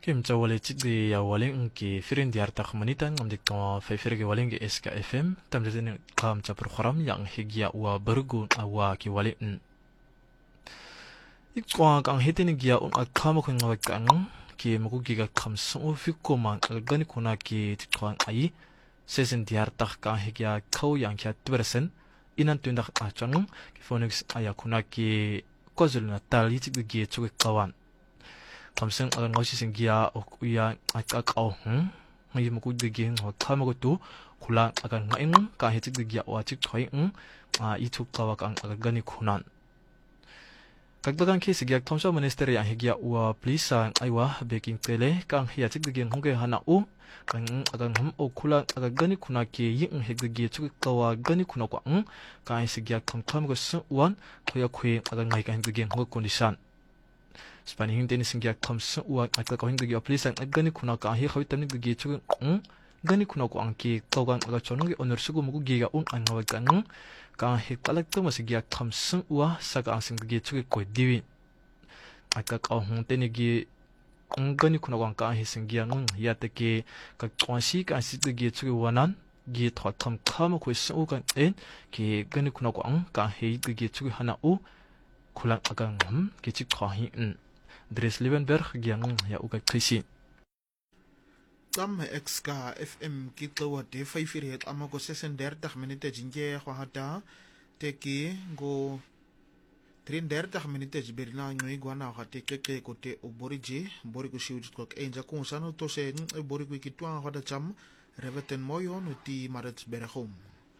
Kim Chawale di ya waling ki firin diartak manitan ngam dik tama fai waling ki SKFM tam jadin kam ca program yang higya wa bergu awa ki walin ikwa kang hitin gya un akama ko ngawak kang ki muku giga kam so fikko man algani kuna ki tikwan ai sesen diartak kang higya kau yang kya tbersen inan tundak achang ki phonics aya kuna ki KwaZulu Natal yitik gi chuk kawan kamsen agan ngausi sengia okuya akak au ngi muku digi ngo kamago tu kula agan ngaing ka hetik digi wa tik thoi itu kawa kang agani kunan kagdagan ke sigia thomsa minister ya higia wa plisa aiwa baking tele kang hia tik digi ngge hana u kang agan ham o kula agani kuna ke yin hegdigi chuk kawa gani kuna kwa ka sigia thom kamago su wan thoya khwe agan ngai ka hegdigi ngo condition Spani hindi ni singyak thams wa atka ko hindi gi aplis ang gani kuna ka hi khawi tamni gi chu gani kuna ko angki tawgan aga chonung gi onor sugu mugu gi ga an ngawag kan ka hi talak to masigyak thams wa saka ang sing gi chu ko diwi atka ka hung te ni gi gani kuna ko ka hi singya ya te ki ka twasi ka si gi chu wanan gi thotham kham ko su kan en ki gani kuna ko ka hi gi chu hana u kulang agang ki chi khahi Dres Liebenberg gyang ya uga krisi Tam XK FM kitwa de 5 amako 36 minute jinje khwahata teki go 33 minute berna ngoi gwana khate keke kote oboriji boriku shiwit ko enja ko sano to se boriku kitwa khada cham reveten moyo nuti marat berkhom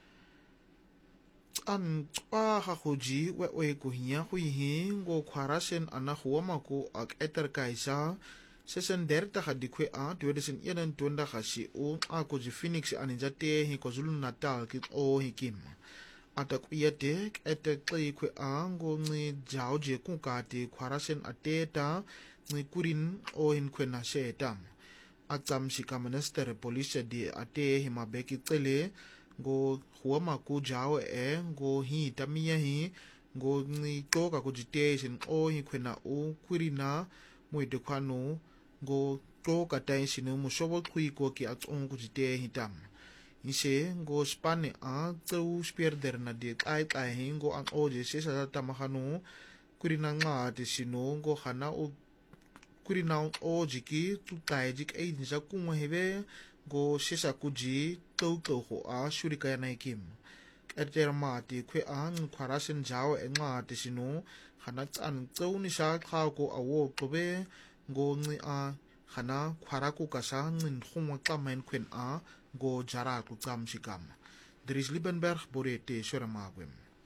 an pa khakuji we ko hinya khu hi go khwarasen ana khuama ko ak eter kaisa sesen derta khadikwe a 2021 khasi o a ko ji Phoenix anijate hi KwaZulu Natal ki o hikim atak yete etek kwe a go ni jaoje ku ka ti khwarasen ateta ni kurin o hin kwena sheta atam shika minister police di ate himabeki tele go huama ku jao go hi tamia hi go ni toka ku jitation o hi kwena o kurina mo de kwano go toka tension mo shobo kui ko ki at on ku jite hi tam ise go spane a tu spierder na de ai hi go an o je se sa tamahano kurina nga de sino go hana o kurina o jiki tu tai jik ai ni sa ku mo hebe go sisa kuji to ho a shurika ya naikim erterma ti kwe an khwarasen jao enga ti sinu khana chan chau ni sa kha ko awo tobe go ni a khana khwara ku ka sa nin khoma kamen kwen a go jara ku kam shikam Dries Liebenberg borete shorama gwem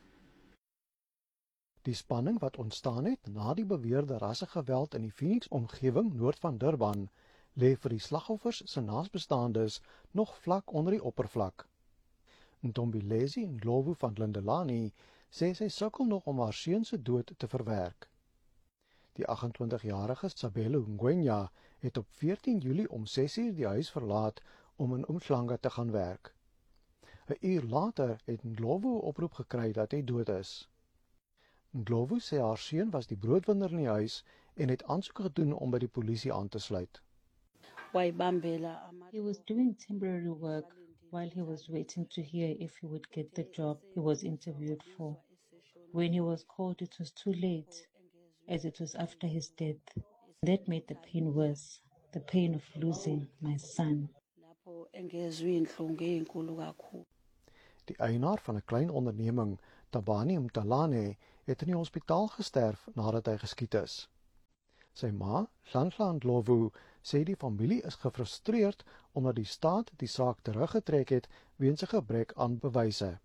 Die spanning wat ontstaan het na die beweerde rassegeweld in die Phoenix omgewing noord van Durban lê vir die slagoffers se naasbestaandes nog vlak onder die oppervlak. Ntombilezi Ndlovu van Lindelani sê sy sukkel nog om haar seun se dood te verwerk. Die 28-jarige Sabelo Ngwenya het op 14 Julie om 6:00 die huis verlaat om in Umhlanga te gaan werk. 'n uur later het Ndlovu 'n oproep gekry dat hy dood is. Ndlovu sê haar seun was die broodwinner in die huis en het aansoek gedoen om by die polisie aan te sluit. He was doing temporary work while he was waiting to hear if he would get the job he was interviewed for. When he was called, it was too late, as it was after his death. That made the pain worse, the pain of losing my son. Die eienaar van 'n klein onderneming, Tabani Mtalane, het in die hospitaal gesterf nadat hy geskiet is. Sy ma, Hlanhla Ndlovu, sê die familie is gefrustreerd omdat die staat die saak teruggetrek het weens 'n gebrek aan bewyse.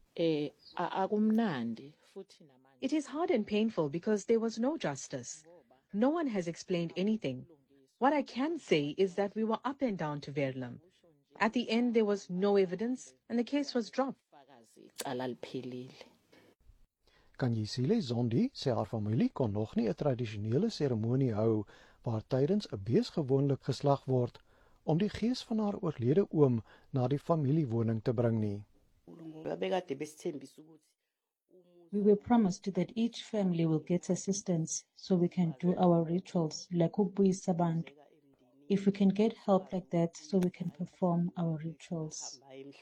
It is hard and painful because there was no justice. No one has explained anything. What I can say is that we were up and down to Verulam. At the end, there was no evidence and the case was dropped. Kanyisile Zondi sê haar familie kon nog nie 'n tradisionele seremonie hou waar tydens 'n bees gewoonlik geslag word om die gees van haar oorlede oom na die familiewoning te bring nie. We were promised that each family will get assistance so we can do our rituals like ukubuyisa abantu. If we can get help like that so we can perform our rituals.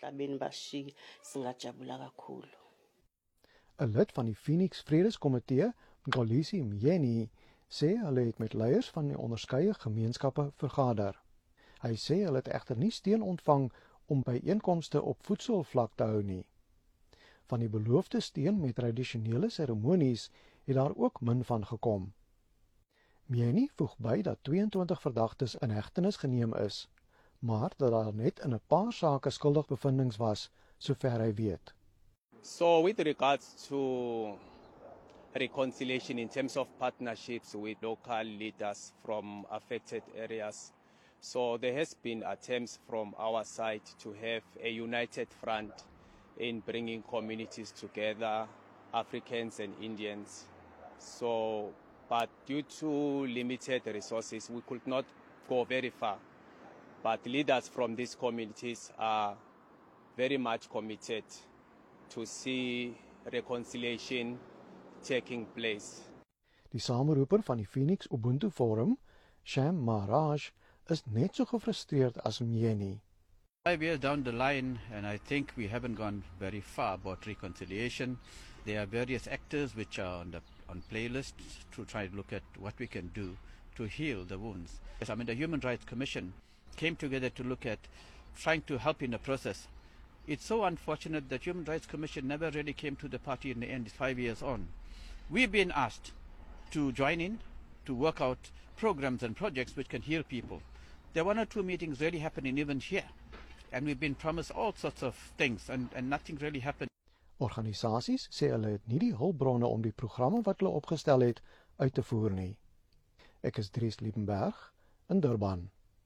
'n Lid van die Phoenix Vredeskomitee, Ngolisi Mjeni, sê hulle het met leiers van die onderskeie gemeenskappe vergader. Hy sê hulle het egter nie steun ontvang om byeenkomste op voedselvlak te hou nie. Van die beloofde steun met tradisionele seremonies het daar ook min van gekom. Mjeni voeg by dat 22 verdagtes in hegtenis geneem is, maar dat daar net in 'n paar sake skuldigbevindings was, sover hy weet. So with regards to reconciliation in terms of partnerships with local leaders from affected areas, so there has been attempts from our side to have a united front in bringing communities together, Africans and Indians. So, but due to limited resources, we could not go very far. But leaders from these communities are very much committed to see reconciliation taking place. Die sameroeper van die Phoenix Ubuntu Forum, Sham Maharaj, is net so gefrustreerd as Mjeni. 5 years down the line, and I think we haven't gone very far about reconciliation. There are various actors which are on playlists to try to look at what we can do to heal the wounds. Yes, I mean, the Human Rights Commission came together to look at trying to help in the process. It's so unfortunate that Human Rights Commission never really came to the party in the end, 5 years on. We've been asked to join in, to work out programs and projects which can heal people. There are 1 or 2 meetings really happening even here. And we've been promised all sorts of things and nothing really happened. Organisasies sê hulle het nie die hulpbronne om die programme wat hulle opgestel het uit te voer nie. Ek is Dries Liebenberg in Durban.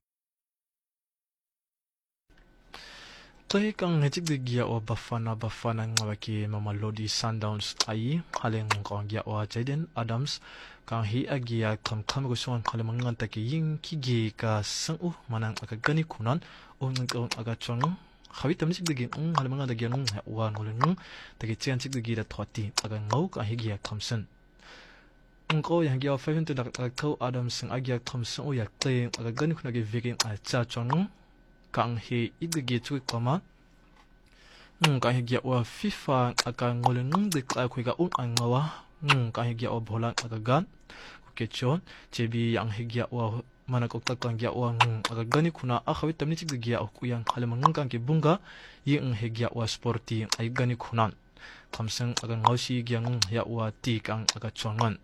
Kaya kang hetik de gia o Bafana ngawaki Mamelodi Sundowns ai haleng kong gia o Jaden Adams kang hi agia kam gusuan kalemangan taki ying kigi ka sangu manang akagani kunan o ngong agachong khawit tamsik de halemangan de gianong wa ngoleng taki chian chik de gi da thoti aga ngau ka hi gia kamsen ngko yang gia 5 to ko Adams sing agia kamsen o yak te agagani kunagi vegin a cha chong kang he idgi chu koma ka he gya wa FIFA aka ngoleng de ka khu ga un angawa ka he gya o bhola aka gan ke chon chebi yang he gya wa mana ko tak kang gya wa aka gani khuna a khawi tamni chig gya o ku yang khalemang kang ke bunga ying he gya wa sporty ai gani khunan kamsang aka ngausi gya ya wa ti kang aka chongan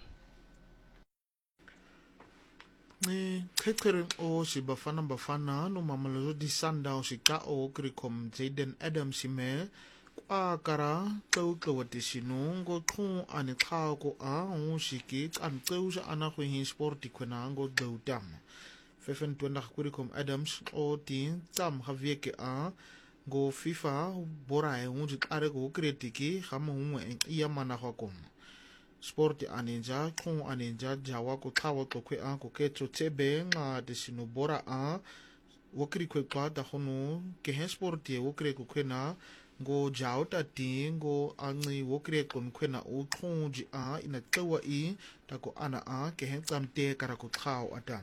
Kekeren o si Bafana no Mamelodi Sundowns si ka o krikom Jaden Adams si me kwa kara tau wati sinu ngo thun ane tha ko a o si ki an tau sa ana ko hin sporti kwena ngo dau dam 25 krikom Adams o tin tsam havie ke a ngo FIFA bora e un are ko kritiki kham hu en iya mana ko Sporti aninja kung aninja jawa ko tawa to kwe a ko kecho tebe nga desino bora a wakri kwe pa da hono ke hen sporti wakri ko kwe na go jao ta ti go angi wakri kon kwe na o kung ji a ina tawa I ta ko ana a ke hen tamte kara ko tao adam.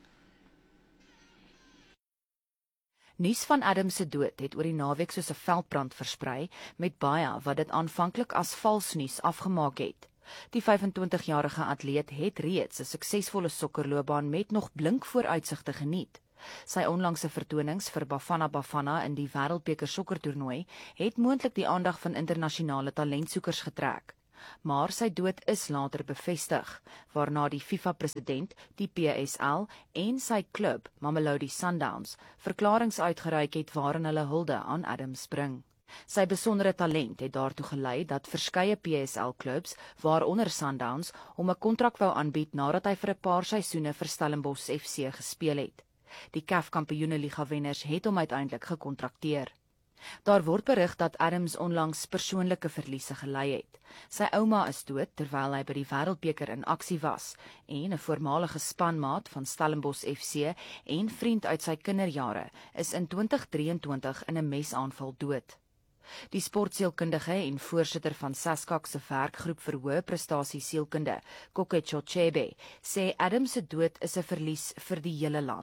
Nuus van Adams se dood het oor die naweek soos 'n veldbrand versprei met baie wat dit aanvanklik as vals nuus afgemaak het. Die 25-jarige atleet het reeds 'n suksesvolle sokkerloopbaan met nog blink vooruitsigte geniet. Sy onlangse vertonings vir Bafana in die Wêreldbeker sokkertoernooi het moontlik die aandag van internasionale talentsoekers getrek. Maar sy dood is later bevestig, waarna die FIFA-president, die PSL en sy klub, Mamelodi Sundowns, verklaringe uitgereik het waarin hulle hulde aan Adams bring. Sy besondere talent het daartoe gelei dat verskeie PSL-klubs, waaronder Sundowns, hom 'n kontrak wou aanbied nadat hy vir 'n paar seisoene vir Stellenbosch FC gespeel het. Die CAF Kampioenligga-wenners het hom uiteindelik gekontrakteer. Daar word berig dat Adams onlangs persoonlike verliese gelei het. Sy ouma is dood terwyl hy by die Wêreldbeker in aksie was en 'n voormalige spanmaat van Stellenbosch FC en vriend uit sy kinderjare is in 2023 in 'n mesaanval dood. Die sportsielkundige en voorsitter van SASCAC se werkgroep vir hoë prestasie sielkunde, Kokecho Chebe, sê Adams se dood is 'n verlies vir die hele land.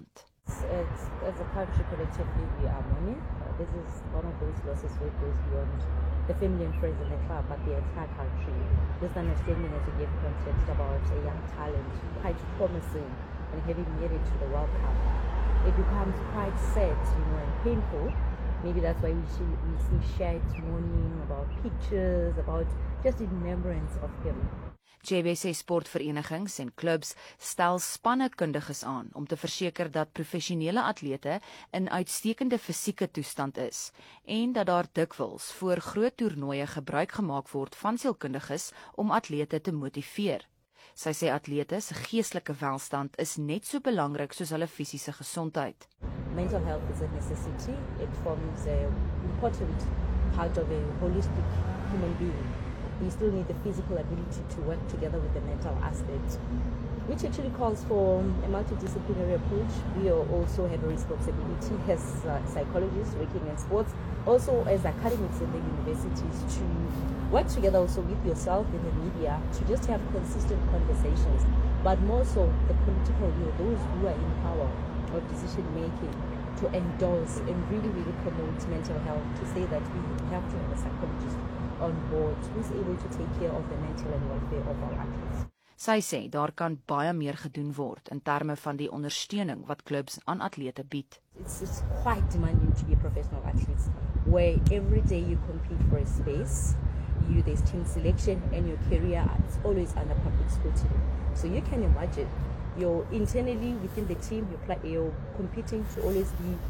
As a country, collectively, we are mourning. This is one of those losses where it goes beyond the family and friends in the club, but the entire country. This understanding, as you gave context about a young talent, quite promising, and having made it to the World Cup, it becomes quite sad, and painful. Maybe that's why we see shared mourning about pictures, about just in remembrance of him. Chebe sê sportverenigings en klubs stel spanne kundiges aan om te verseker dat professionele atlete in uitstekende fisieke toestand is en dat daar dikwels voor groot toernooie gebruik gemaak word van sielkundiges om atlete te motiveer. Sy sê atlete se geestelike welstand is net so belangrik soos hulle fisiese gesondheid. Mental health is a necessity. It forms an important part of a holistic human being. We still need the physical ability to work together with the mental aspect, which actually calls for a multidisciplinary approach. We also have a responsibility as psychologists working in sports, also as academics in the universities, to work together also with yourself in the media to just have consistent conversations, but more so the political will, those who are in power of decision making, to endorse and really promote mental health, to say that we have to have a psychologist on board who's able to take care of the mental and welfare of our athletes. Sy sê daar kan baie meer gedoen word in terme van die ondersteuning wat klubs aan atlete bied. It's quite demanding to be professional athletes, where every day you compete for a space, there's team selection, and your career is always under public scrutiny. So you can imagine, you're internally within the team, you're competing to always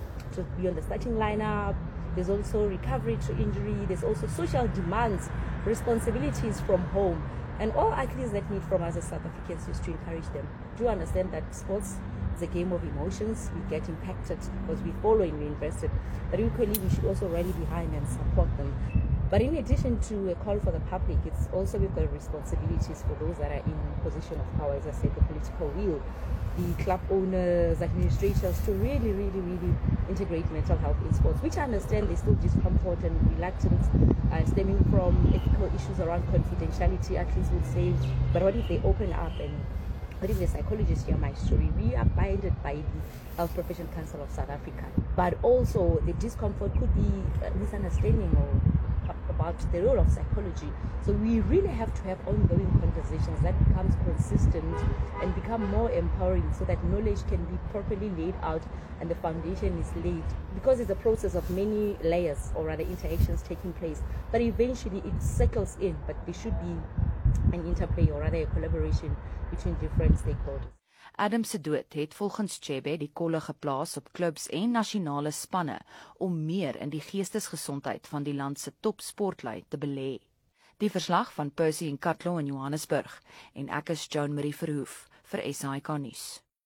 be on the starting lineup. There's also recovery to injury. There's also social demands, responsibilities from home. And all athletes that need from us as South Africans is to encourage them. Do understand that sports is a game of emotions. We get impacted because we follow and we invested. But equally, we should also rally behind and support them. But in addition to a call for the public, it's also we've got responsibilities for those that are in position of power, as I said, the political will, the club owners, administrators, to really integrate mental health in sports, which I understand there's still discomfort and reluctance stemming from ethical issues around confidentiality, athletes would say. But what if they open up, and what if the psychologists hear my story? We are binded by the Health Profession Council of South Africa. But also the discomfort could be a misunderstanding about the role of psychology. So we really have to have ongoing conversations that becomes consistent and become more empowering, so that knowledge can be properly laid out and the foundation is laid. Because it's a process of many layers, or rather interactions taking place, but eventually it settles in, but there should be an interplay, or rather a collaboration between different stakeholders. Adam se dood het volgens Chebe die kolle geplaas op klubs en nasionale spanne om meer in die geestesgesondheid van die land se topsportlui te belê. Die verslag van Percy en Katlo in Johannesburg, en ek is Joan Marie Verhoef vir SAK nuus.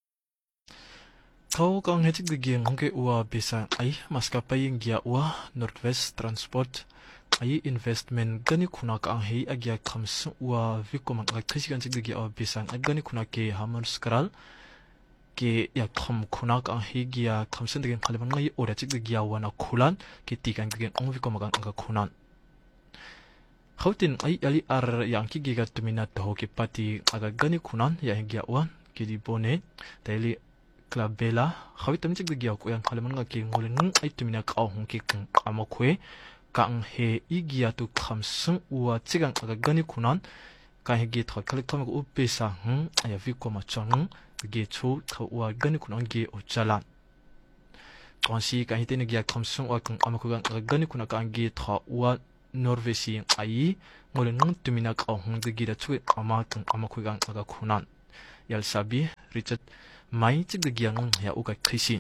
Kau kang hetik de giang hongke ua bisa ai maskapai ngia ua Northwest Transport ai investment gani kuna ka hei agia khams ua vikoma electricity kan sig de bisa gani kuna ke hamar skral ke ya kham kuna ka hei gia khamsen de khaleban ngai ora sig de gia wana khulan ke tikan ge ong vikoma kan ka khunan khautin ai ali ar yang ki giga tumina to ke pati aga gani khunan ya gia wan ke di bone daily club bela khawitam sig de gia ko yang khaleman nga ke ngolen ai tumina ka hong ke kan amakwe kang he igia tu khamsung ua chigang aga gani kunan ka he ge thak khalik tham ko upesa aya vi ko ma chang ge chu tho ua gani kunan ge ochala konsi ka hitene ge khamsung ua kang amako aga gani kunan ka ge tho ua norvesi ai ngole nung tumina ka hong de ge da chu ama kang amako gang aga kunan yal sabi Richard mai chig de gyang ya uka khisi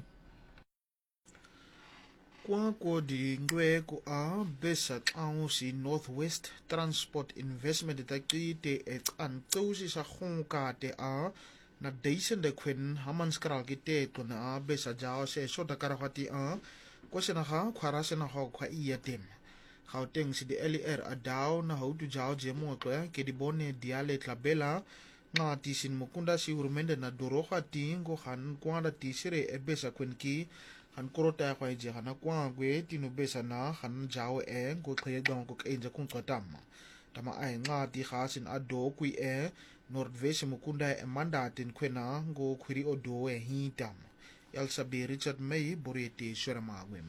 kwa ko di ngwe ko a besat ang si Northwest Transport Investment ta ki te et an tausi sa khongka te a na deisen de kwen haman skral ki te to na besa jao se so da karahati a ko se na ha khara se na ho khwa iya tem Gauteng si di LR adao na ho tu jao je mo to ke di bone diale tlabela na tisin mukunda si urmende na doroha tingo han kwanda tisire e besa kwen ki han korota kwa je hana kwa gwe tinu besa na han jao e go khye dong ko enje kun tama tama ai nga ti khasin ado kui e Northwest mukunda e mandatin kwena go khuri odo e hitam Elsabe Richard May Boriete Sweramagwem.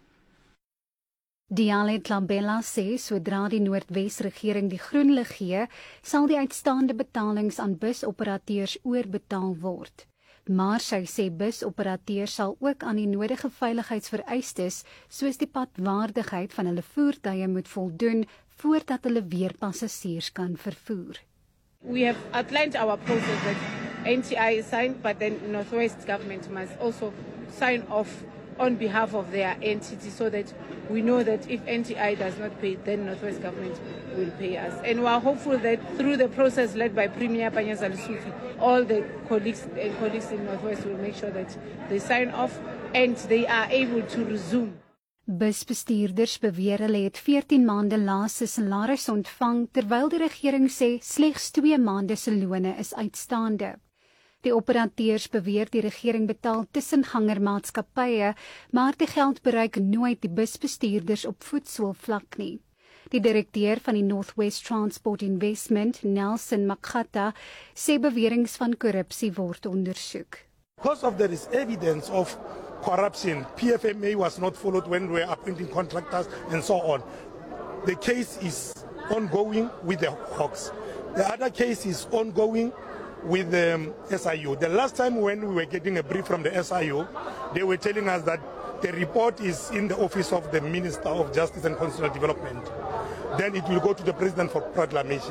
Diale Tlambella sê sodra die Noordwes-regering die groen lig gee, sal die uitstaande betalings aan busoperateurs oorbetaal word. Maar sy sê busoperateurs sal ook aan die nodige veiligheidsvereistes soos die padwaardigheid van hulle voertuie moet voldoen voordat hulle weer passasiers kan vervoer. We have outlined our process that NTI is signed, but then Northwest government must also sign off on behalf of their entity so that we know that if NTI does not pay, then Northwest government will pay us. And we are hopeful that through the process led by Premier Panyaza Lesotho, all the colleagues in Northwest will make sure that they sign off and they are able to resume. Busbestuurders beweer hulle het 14 maande laas se salaris ontvang, terwyl die regering sê slegs 2 maande se lone is uitstaande. Die operateurs beweer die regering betaal tussengangermaatskappye, maar die geld bereik nooit die busbestuurders op voetsoolvlak nie. Die direkteur van die Northwest Transport Investment, Nelson Makgata, sê beweringe van korrupsie word ondersoek. Because of there is evidence of corruption, PFMA was not followed when we were appointing contractors and so on. The case is ongoing with the Hawks. The other case is ongoing with the SIU. The last time when we were getting a brief from the SIU, they were telling us that the report is in the office of the Minister of Justice and Constitutional Development. Then it will go to the President for proclamation.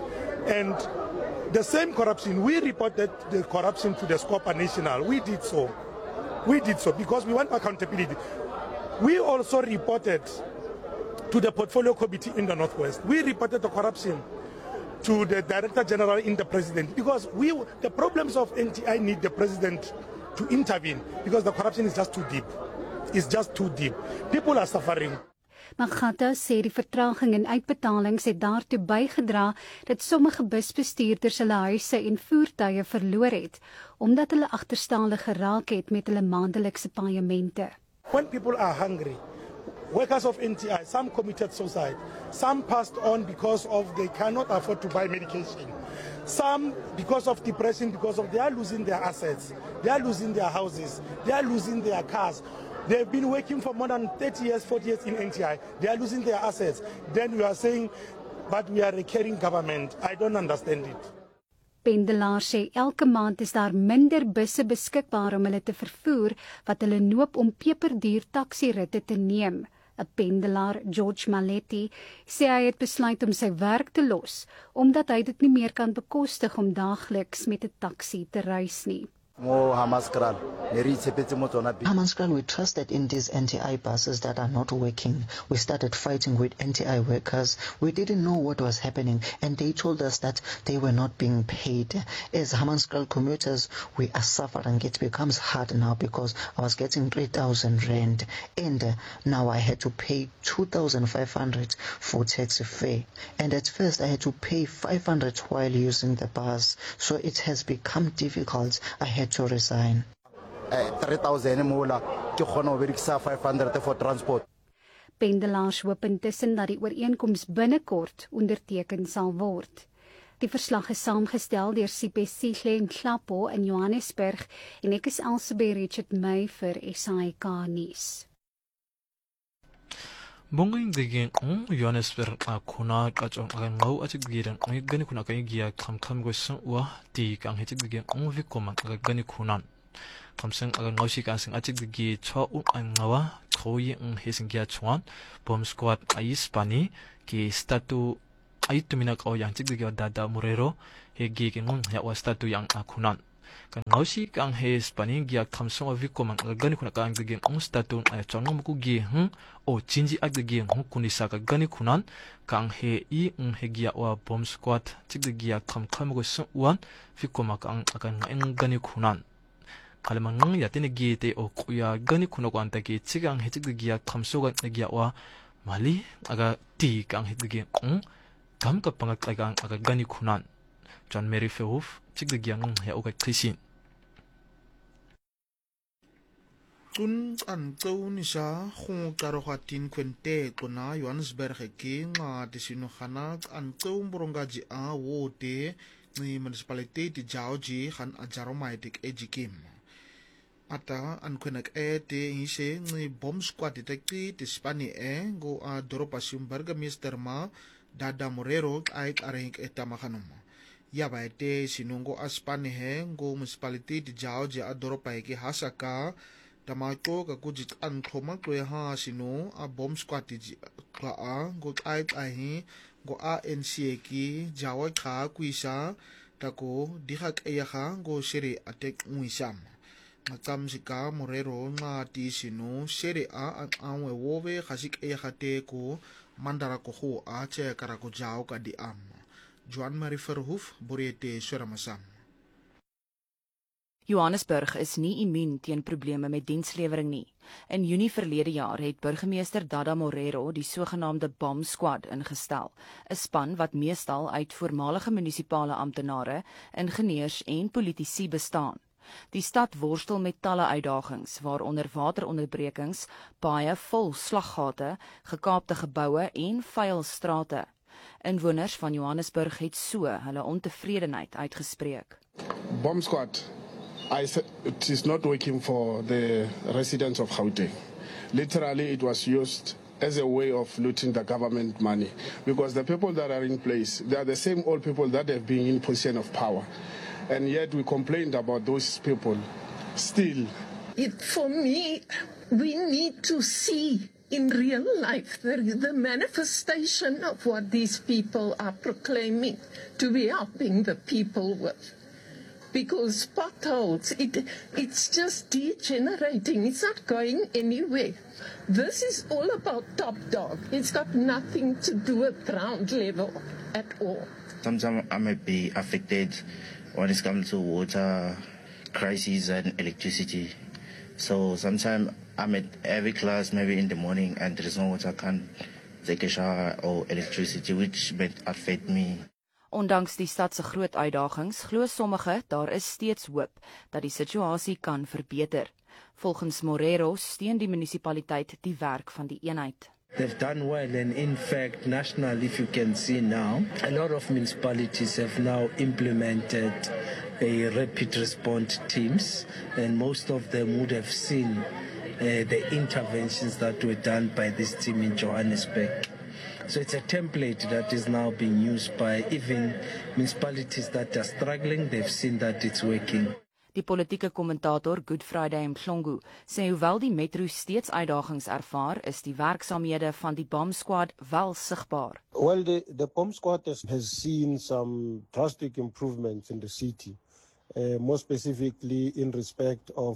And the same corruption, we reported the corruption to the Scopa National. We did so. We did so because we want accountability. We also reported to the Portfolio Committee in the Northwest. We reported the corruption to the Director General in the President because the problems of NTI need the President to intervene because the corruption is just too deep. It's just too deep. People are suffering. Makgata sê die vertraging in uitbetalings het daartoe bygedra dat sommige busbestuurders hulle huise en voertuie verloor het, omdat hulle agterstaande geraak het met hulle maandelikse paemente. When people are hungry, workers of NTI, some committed suicide, some passed on because of they cannot afford to buy medication, some because of depression, because of they are losing their assets, they are losing their houses, they are losing their cars. They've been working for more than 30 years, 40 years in NTI. They are losing their assets. Then we are saying, but we are a caring government. I don't understand it. Pendelaars sê elke maand is daar minder busse beskikbaar om hulle te vervoer wat hulle noop om peperduur taksiritte te neem. 'n Pendelaar, George Maletti, sê hy het besluit om sy werk te los omdat hy dit nie meer kan bekostig om daagliks met 'n taxi te reis nie. Hammanskraal, we trusted in these NTI buses that are not working. We started fighting with NTI workers. We didn't know what was happening, and they told us that they were not being paid. As Hammanskraal commuters, we are suffering. It becomes hard now because I was getting 3,000 rand, and now I had to pay 2,500 for taxi fare. And at first I had to pay 500 while using the bus, so it has become difficult. I had to resign. 3,000 mola, ke kgona ho berekisa 500 for transport. Pendelaars hoop intussen dat die ooreenkoms binnekort onderteken sal word. Die verslag is saamgestel deur Sipe Sihle en Klapo in Johannesburg en ek is Elsabe Richard May vir SAK nuus. Bonging digin Johannesburg akuna kachong ngau atiggiran gani kuna kai giya kham go sun wa ti kang hetik digin vikoma gani kunan kamsang ngau shi kan sing atiggi cho ngawa khoi hesing giya chuan bomb squad Hispani ki statu aitumina ko yang tiggi dada murero hegi ki ya wa statu yang akunan kan ngau shi kang Hispani giya kamsang vikoma gani kuna kang digin statu chong muku gi o jinji agdegi kunisa ka gani kunan kang he hegia wa bomb squad tiggia kham go suwan fikoma kang akan gani kunan kalmang ya tene gi te o kuya gani kuno ko antaki chigang he tiggia khamso ga gia wa mali aga ti kang he tiggi kam ka panga kang aga gani kunan John Mary Fehof tiggia ya o ka krisin Tun an tsau ni sa kung karohatin kwente kuna Johannesburg ke nga tisino khana an tsau mborongaji a wote ni municipality ti Jauji khan ajaromaitik ejikim ata ankwenak te hise ngi bomb squad detective te Spani go a doropa burgemeester ma Dada Morero ay areng etamahanum. Yaba te sinungo a Spani go municipality di jao a doropa ki hasaka tamato ka kujit an kloma ha sinu a bomb squad di go ay go ANC ki jawa ka kuisa tako dihak eyaha go siri atek nguisam. Macam sika Morero nga ti sinu siri ang anwe wowe khasik eyahate ko mandara ko ho a che karako jaw ka di am. Joan Marie Verhoef, Boriete Suramasam. Johannesburg is nie immuun teen probleme met dienslewering nie. In Junie verlede jaar het burgemeester Dada Morero die sogenaamde Bomb Squad ingestel, 'n span wat meestal uit voormalige munisipale amptenare, ingenieurs en politici bestaan. Die stad worstel met talle uitdagings, waaronder wateronderbrekings, paaie vol slaggate, gekaapte geboue en vuil strate. Inwoners van Johannesburg het so hulle ontevredenheid uitgespreek. Bomb Squad, it is not working for the residents of Gauteng. Literally, it was used as a way of looting the government money, because the people that are in place, they are the same old people that have been in position of power. And yet we complained about those people. Still, for me, we need to see in real life the manifestation of what these people are proclaiming to be helping the people with. Because potholes, it's just degenerating. It's not going anywhere. This is all about top dog. It's got nothing to do with ground level at all. Sometimes I might be affected when it comes to water crises and electricity. So sometimes I'm at every class, maybe in the morning, and there is no water, I can't take a shower or electricity, which might affect me. Ondanks die stad se groot uitdagings, glo sommige daar is steeds hoop dat die situasie kan verbeter. Volgens Morero steun die munisipaliteit die werk van die eenheid. They've done well, and in fact, nationally, if you can see now, a lot of municipalities have now implemented a rapid response teams, and most of them would have seen the interventions that were done by this team in Johannesburg. So it's a template that is now being used by even municipalities that are struggling. They've seen that it's working. Die politieke kommentator Good Friday Mhlongo sê hoewel die metro steeds uitdagings ervaar, is die werksaamhede van die Bomb Squad wel sigbaar. Well, the Bomb Squad has seen some drastic improvements in the city, more specifically in respect of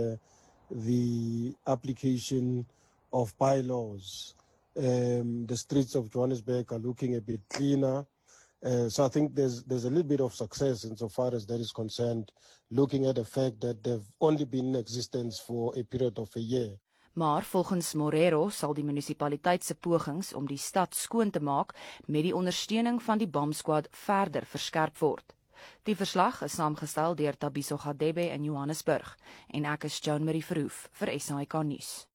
the application of bylaws. The streets of Johannesburg are looking a bit cleaner. So I think there's a little bit of success insofar as that is concerned, looking at the fact that they've only been in existence for a period of a year. Maar volgens Morero sal die munisipaliteit se pogings om die stad skoon te maak met die ondersteuning van die Bomb Squad verder verskerp word. Die verslag is saamgestel deur Tabiso Gadebe in Johannesburg en ek is Joan Marie Verhoef vir SAK nuus.